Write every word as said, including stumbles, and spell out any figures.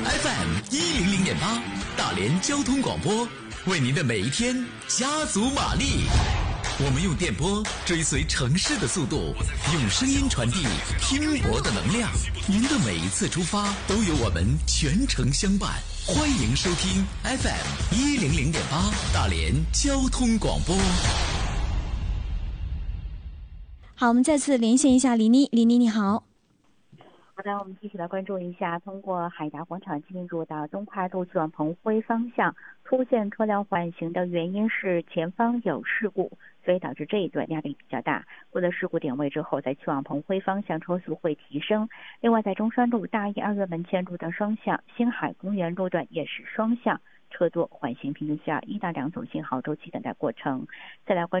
F M 一零零点八，大连交通广播，为您的每一天加足马力。我们用电波追随城市的速度，用声音传递拼搏的能量。您的每一次出发，都有我们全程相伴。欢迎收听 F M 一零零点八，大连交通广播。 好，我们再次连线一下李妮，李妮你好。 好的，我们继续来关注一下，通过海达广场进入到东快路去往鹏辉方向出现车辆缓行的原因是前方有事故，所以导致这一段压力比较大。过了事故点位之后，在去往鹏辉方向车速会提升。另外，在中山路大义二院门前路的双向，星海公园路段也是双向车多，缓行平均需要一到两种信号周期等待过程。再来关注